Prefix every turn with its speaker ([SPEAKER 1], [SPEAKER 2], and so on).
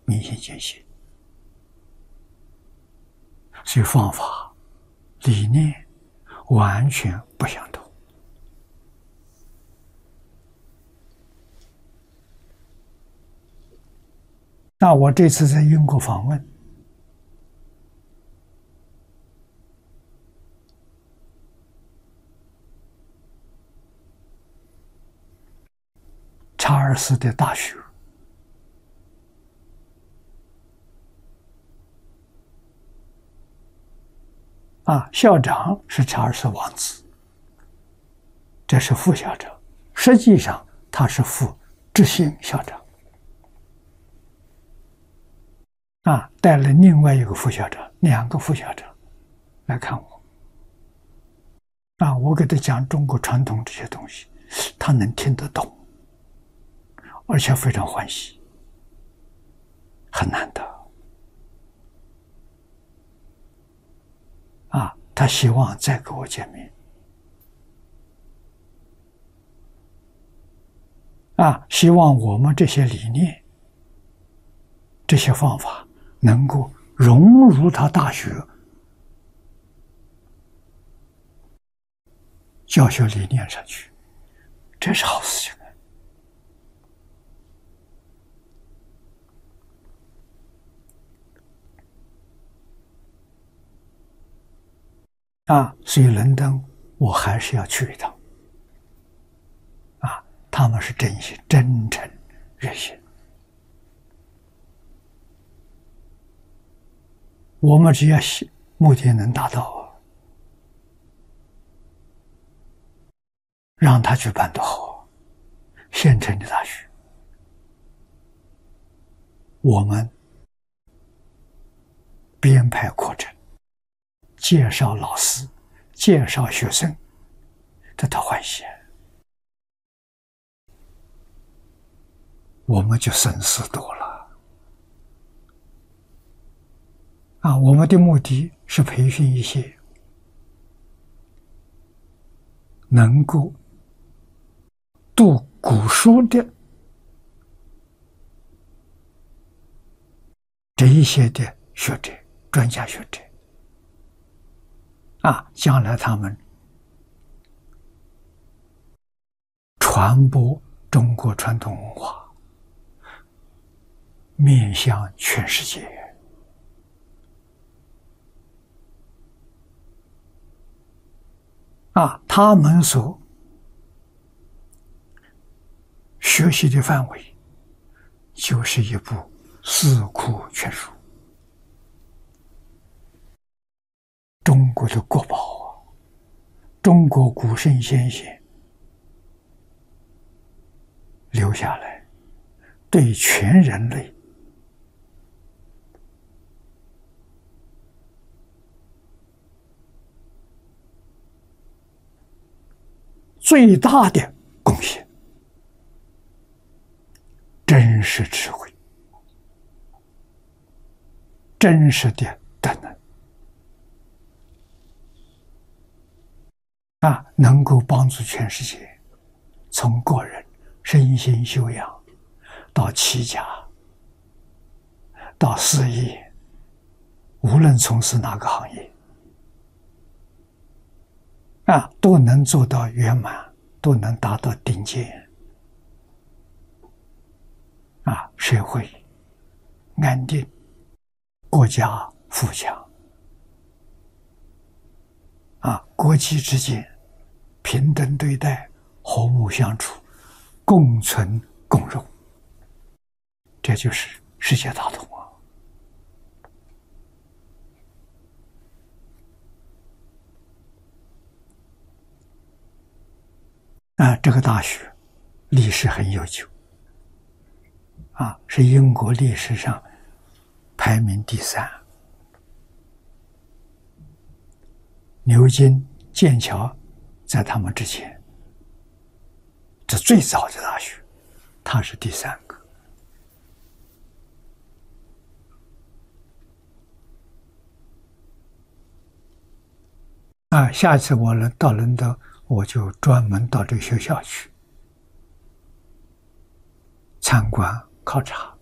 [SPEAKER 1] 明心见性，所以方法、理念完全不相同。那我这次在英国访问，查尔斯的大学校长是查尔斯王子，这是副校长，实际上他是副执行校长。带了另外一个副校长，2个副校长来看我。我给他讲中国传统这些东西，他能听得懂，而且非常欢喜，很难得。他希望再跟我见面。希望我们这些理念、这些方法能够融入他大学教学理念上去，这是好事情所以伦敦我还是要去一趟。他们是真心、真诚、热心。我们只要目的能达到，让他去办多好，县城的大学，我们编排课程，介绍老师，介绍学生，这他欢喜，我们就省事多了。我们的目的是培训一些能够读古书的这一些的学者、专家学者，将来他们传播中国传统文化，面向全世界。他们所学习的范围就是一部四库全书，中国的国宝中国古圣先贤留下来，对全人类最大的贡献，真实智慧，真实的德能，能够帮助全世界，从个人身心修养，到齐家，到事业，无论从事哪个行业，都能做到圆满，都能达到顶尖，社会安定，国家富强，国际之间平等对待，和睦相处，共存共荣，这就是世界大同这个大学历史很悠久，是英国历史上排名第3。牛津、剑桥在他们之前，这最早的大学，它是第3个。下次我到伦敦，我就专门到这个学校去参观考察。